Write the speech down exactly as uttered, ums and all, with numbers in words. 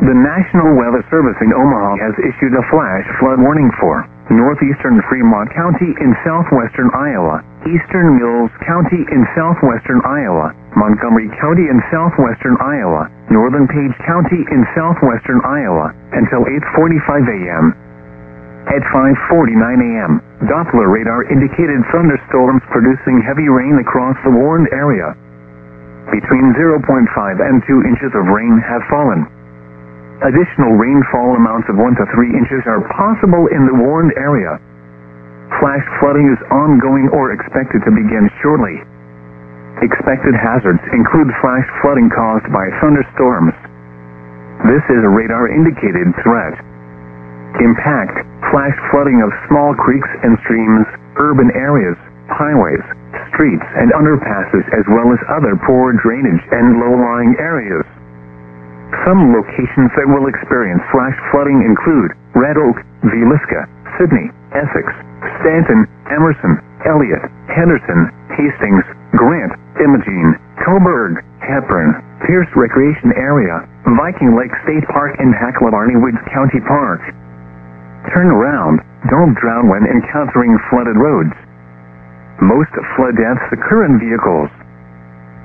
The National Weather Service in Omaha has issued a flash flood warning for northeastern Fremont County in southwestern Iowa, eastern Mills County in southwestern Iowa, Montgomery County in southwestern Iowa, northern Page County in southwestern Iowa, until eight forty-five a.m. At five forty-nine a.m., Doppler radar indicated thunderstorms producing heavy rain across the warned area. Between zero point five and two inches of rain have fallen. Additional rainfall amounts of one to three inches are possible in the warned area. Flash flooding is ongoing or expected to begin shortly. Expected hazards include flash flooding caused by thunderstorms. This is a radar-indicated threat. Impact: flash flooding of small creeks and streams, urban areas, highways, streets, and underpasses, as well as other poor drainage and low-lying areas. Some locations that will experience flash flooding include Red Oak, Villisca, Sydney, Essex, Stanton, Emerson, Elliott, Henderson, Hastings, Grant, Imogene, Coburg, Hepburn, Pierce Recreation Area, Viking Lake State Park, and Hacklebarney Woods County Park. Turn around. Don't drown when encountering flooded roads. Most flood deaths occur in vehicles.